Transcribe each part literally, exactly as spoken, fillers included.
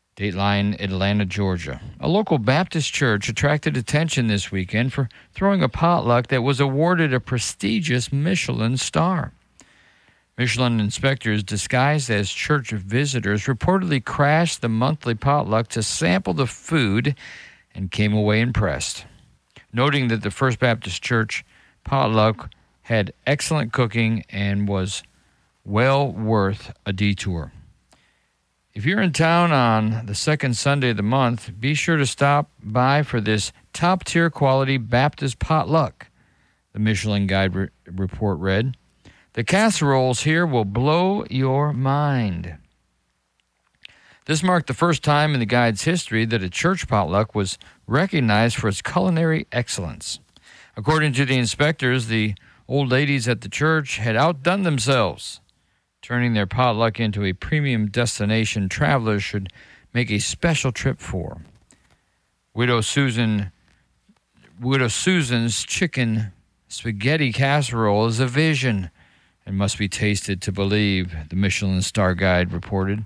Dateline, Atlanta, Georgia. A local Baptist church attracted attention this weekend for throwing a potluck that was awarded a prestigious Michelin star. Michelin inspectors disguised as church visitors reportedly crashed the monthly potluck to sample the food and came away impressed, noting that the First Baptist Church potluck had excellent cooking and was well worth a detour. If you're in town on the second Sunday of the month, be sure to stop by for this top-tier quality Baptist potluck, the Michelin Guide re- report read. The casseroles here will blow your mind. This marked the first time in the Guide's history that a church potluck was recognized for its culinary excellence. According to the inspectors, the old ladies at the church had outdone themselves, turning their potluck into a premium destination travelers should make a special trip for. Widow Susan, Widow Susan's chicken spaghetti casserole is a vision and must be tasted to believe, the Michelin Star Guide reported.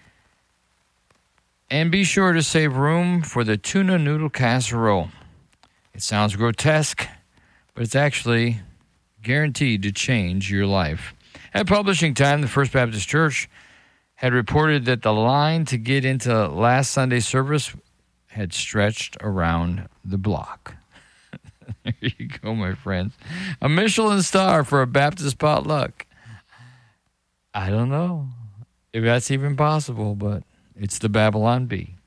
And be sure to save room for the tuna noodle casserole. It sounds grotesque, but it's actually guaranteed to change your life. At publishing time, the First Baptist Church had reported that the line to get into last Sunday's service had stretched around the block. There you go, my friends. A Michelin star for a Baptist potluck. I don't know if that's even possible, but it's the Babylon Bee.